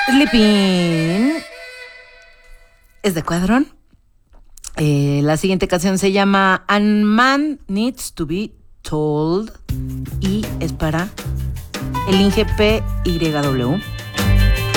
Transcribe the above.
Sleeping es de Cuadrón. La siguiente canción se llama And Man Needs to Be Told y es para el Inge PYW.